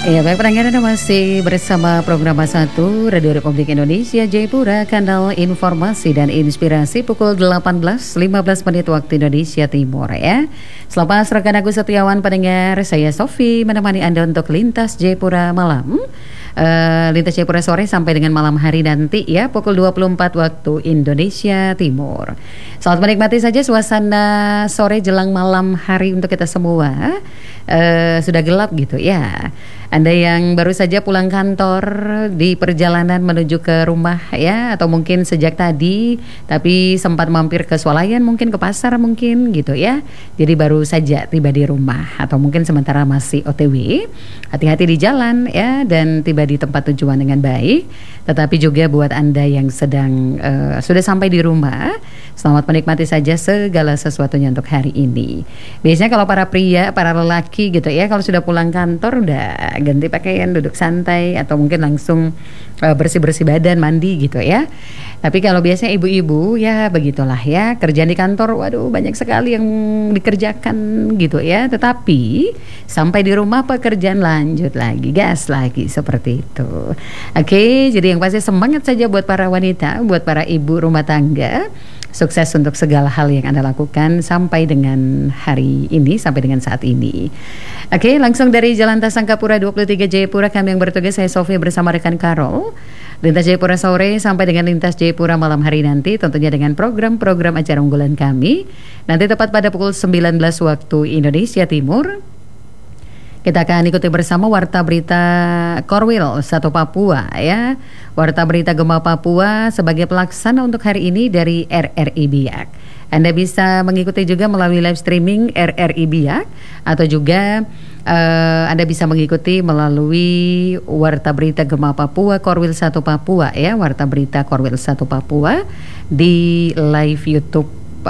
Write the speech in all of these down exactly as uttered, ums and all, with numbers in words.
Ya, baik pendengar, Anda masih bersama program satu Radio Republik Indonesia Jayapura, kanal informasi dan inspirasi pukul delapan belas lima belas menit waktu Indonesia Timur ya. Selamat rekan aku Setiawan pendengar, saya Sofi menemani Anda untuk lintas Jayapura malam. Uh, lintas Jayapura sore sampai dengan malam hari nanti ya, pukul dua puluh empat waktu Indonesia Timur. Selamat menikmati saja suasana sore jelang malam hari untuk kita semua. Uh, sudah gelap gitu ya. Anda yang baru saja pulang kantor di perjalanan menuju ke rumah ya, atau mungkin sejak tadi tapi sempat mampir ke swalayan, mungkin ke pasar mungkin gitu ya. Jadi baru saja tiba di rumah atau mungkin sementara masih O T W. Hati-hati di jalan ya, dan tiba di tempat tujuan dengan baik. Tetapi juga buat Anda yang sedang uh, sudah sampai di rumah, selamat menikmati saja segala sesuatunya untuk hari ini. Biasanya kalau para pria, para lelaki gitu ya, kalau sudah pulang kantor udah ganti pakaian, duduk santai, atau mungkin langsung uh, bersih-bersih badan, mandi gitu ya. Tapi kalau biasanya ibu-ibu ya begitulah ya, kerjaan di kantor waduh banyak sekali yang dikerjakan gitu ya. Tetapi sampai di rumah pekerjaan lanjut lagi, gas lagi seperti itu. Oke, jadi yang pasti semangat saja buat para wanita, buat para ibu rumah tangga. Sukses untuk segala hal yang Anda lakukan sampai dengan hari ini, sampai dengan saat ini. Oke, langsung dari Jalan Tasangkapura dua puluh tiga Jayapura, kami yang bertugas, saya Sofia bersama rekan Karol. Lintas Jayapura sore sampai dengan Lintas Jayapura malam hari nanti, tentunya dengan program-program acara unggulan kami. Nanti tepat pada pukul sembilan belas waktu Indonesia Timur. Kita akan ikuti bersama Warta Berita Korwil satu Papua ya. Warta Berita Gema Papua sebagai pelaksana untuk hari ini dari R R I Biak. Anda bisa mengikuti juga melalui live streaming R R I Biak, atau juga uh, Anda bisa mengikuti melalui Warta Berita Gema Papua Korwil satu Papua ya. Warta Berita Korwil satu Papua di live YouTube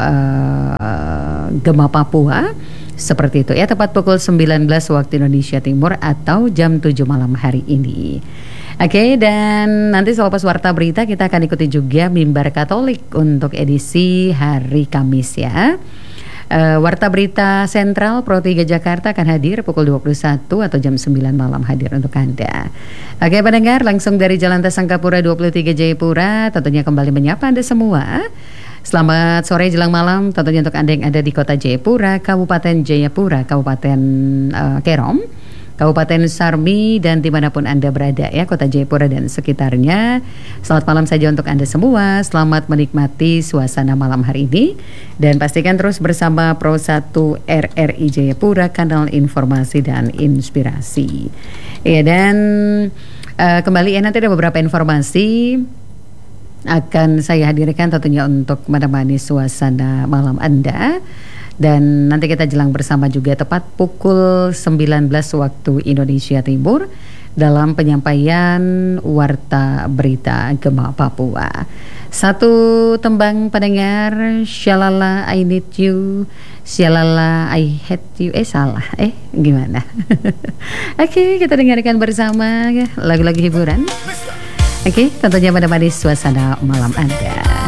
uh, Gema Papua. Seperti itu ya, tepat pukul sembilan belas waktu Indonesia Timur atau jam tujuh malam hari ini. Oke, dan nanti selepas Warta Berita kita akan ikuti juga Mimbar Katolik untuk edisi hari Kamis ya. uh, Warta Berita Sentral Pro tiga Jakarta akan hadir pukul dua puluh satu atau jam sembilan malam hadir untuk Anda. Oke pendengar, langsung dari Jalan Tasangkapura dua puluh tiga Jayapura, tentunya kembali menyapa Anda semua. Selamat sore jelang malam tentunya untuk Anda yang ada di Kota Jayapura, Kabupaten Jayapura, Kabupaten uh, Kerom, Kabupaten Sarmi, dan dimanapun Anda berada ya, Kota Jayapura dan sekitarnya. Selamat malam saja untuk Anda semua. Selamat menikmati suasana malam hari ini, dan pastikan terus bersama Pro satu R R I Jayapura, kanal informasi dan inspirasi ya. Dan uh, kembali ya, nanti ada beberapa informasi akan saya hadirkan tentunya untuk menemani suasana malam Anda. Dan nanti kita jelang bersama juga tepat pukul sembilan belas waktu Indonesia Timur dalam penyampaian Warta Berita Gema Papua. Satu tembang pendengar, Shalala I Need You, Shalala I Hate You. Eh salah, eh gimana? Oke, kita dengarkan bersama lagu-lagu hiburan. Oke, tentunya menemani suasana malam Anda.